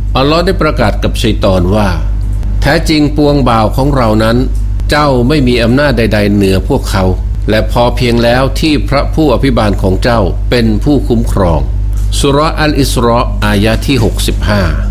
อัลลอฮ์ได้ประกาศกับชัยฏอนว่าแท้จริงปวงบ่าวของเรานั้นเจ้าไม่มีอำนาจใดๆเหนือพวกเขาและพอเพียงแล้วที่พระผู้อภิบาลของเจ้าเป็นผู้คุ้มครองสุเราะห์อัลอิสรออายะห์ที่65